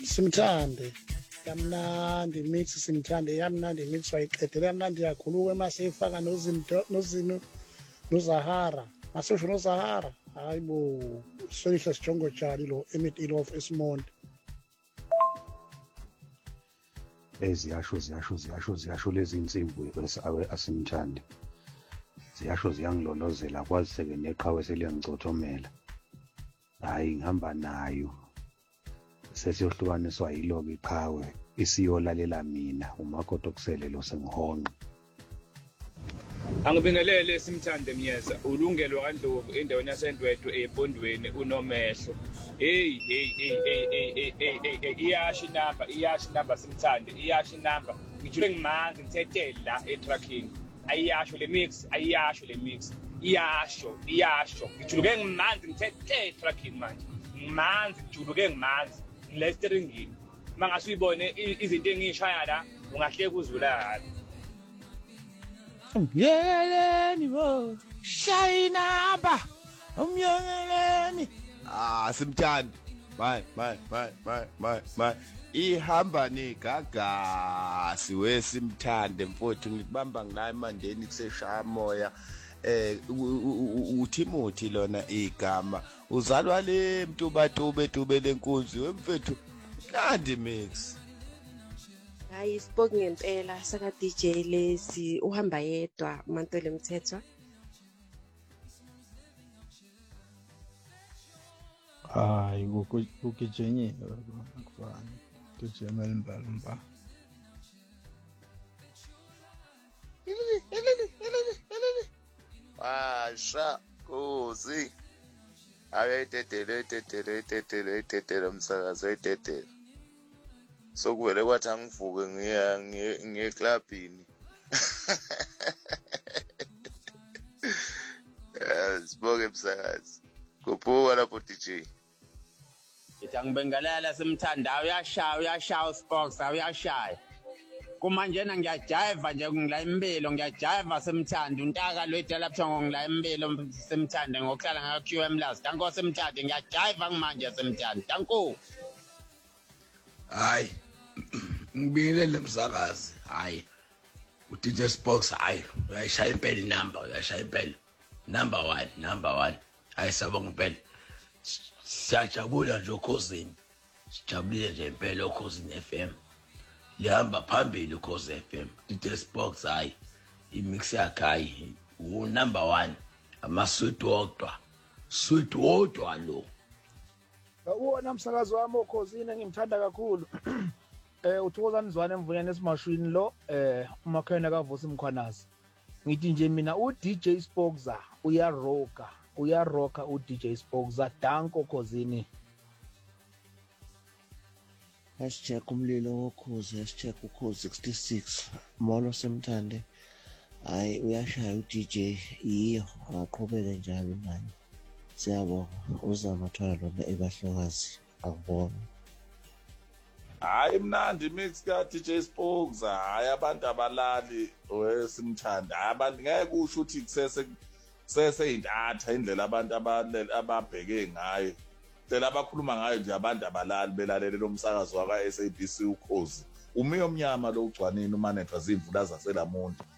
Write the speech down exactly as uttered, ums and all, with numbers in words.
Simthande yamnandi mix simthande yamnandi mix wayiqedela yamnandi kakhulu kwemase efaka nozinto nozino noZahara masosho noZahara hayibo solisha sijongo tshali lo Emit of Esmond eziyasho ziyasho ziyasho ziyasho lezi insimbi asimthande ziyasho ziyangilondozela kwaziseke neqhawe seliyangicothombela hayi ngihamba nayo sesiyohlukaniswa yilobo iqhawe isiyolalela mina umakoti okusele lo sengihonqa Angibingelele Simthande Mnyeza ulungelo kaNdlovu endaweni yaseNdwedwe ePondweni unomehlo hey hey hey hey hey iyashi number iyashi number Simthande iyashi number ngijule ngimanzi ngithethela la etracking ayasho le mix ayasho le mix iyasho iyasho ngijuluke ngimanzi ngithethela etracking manje ngimanzi ngijuluke ngimanzi ngilesteringini mangasuyibone izinto engishaya la ungahleka uzula Umyeleni bo shayinamba umyeleni ah Simthande bye bye bye bye bye bye ihamba negaga siwe Simthande mfowethu ngibamba ngila emandeni kuseshaya moya eh uTimothy lona igama uzalwa le mtuba tube tube lenkunzi wemfethu kandi mix hayi spoke ngempela saka D J lezi uhamba yedwa uMantole Mthethwa hayi ukukijenye akufani tujemela imbala mba Washa kuzi ayetetele tetele tetele tetele umsakazo etetele sokuvele kwathi angivuke ngiya ngiye clubini siboke msakazi kuphuka lapho D J Ithi angibengelela Simthanda uyashaya uyashaya uSports uyashaya kumanjena ngiyajiva nje ngila impilo ngiyajiva Simthanda untaka lwetela buthongo ngila impilo Simthanda ngokuhlala nga Q M last danko Simthanda ngiyajiva ngimanje Simthanda danko hayi ngibingelele msakazi hayi u-D J Sports hayi uyayishaya impela inamba uyayishaya impela number one number one hayi sabonga impela siyajabula nje ukhosini sijabulile nje impela ukhosini F M lihamba phambili ukhosi F M D J Sports hayi imix yakhe hayi u number one amasweet wodwa sweet wodwa lo uwona msakazi wami okhosini engimthanda kakhulu eh uthokozani Zwane emvuneni esimashwini lo eh umakhena kavusi Mkhwanazi ngithi nje mina u D J Sports uyaroka uyaroka u D J Sports danko khosini hashtag umlilo wokhozi hashtag ukhozi sixty-six molo Simthande hayi uyashaya u D J iyo aqhubeke njalo manje siyabonga uzama thwala lona ebahlokazi akubona hayi mnandi mix ka D J Sports hayi abantu abalali weSimthande abantu ngeke kusho ukuthi kusese sese intatha indlela abantu ababheke ngayo indlela abakhuluma ngayo nje abantu abalali belalele lo msakazo waka S A B C ukhozi umiyo omnyama lo ugcwanini umanethwa zimvula zaselamuntu